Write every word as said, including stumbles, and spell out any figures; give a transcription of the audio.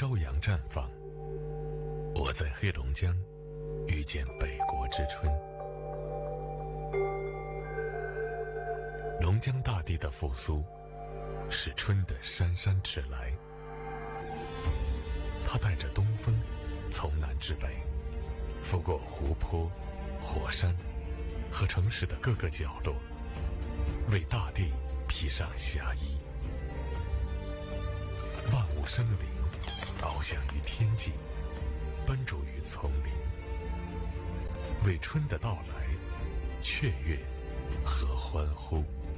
朝阳绽放，我在黑龙江遇见北国之春。龙江大地的复苏，是春的姗姗迟来。它带着东风，从南至北，拂过湖泊、火山和城市的各个角落，为大地披上霞衣。万物生灵，翱翔于天际，奔逐于丛林，为春的到来雀跃和欢呼。